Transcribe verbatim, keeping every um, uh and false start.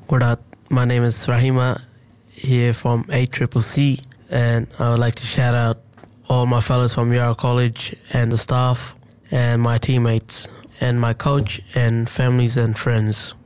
What up? My name is Rahima, here from A C C C, and I would like to shout out all my fellows from Yarra College and the staff and my teammates and my coach and families and friends.